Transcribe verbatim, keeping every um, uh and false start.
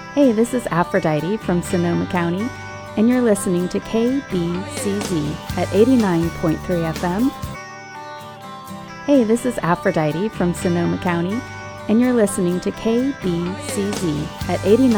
Hey, this is Aphrodite from Sonoma County, and you're listening to K B C Z at eighty-nine point three F M. Hey, this is Aphrodite from Sonoma County, and you're listening to K B C Z at eighty-nine.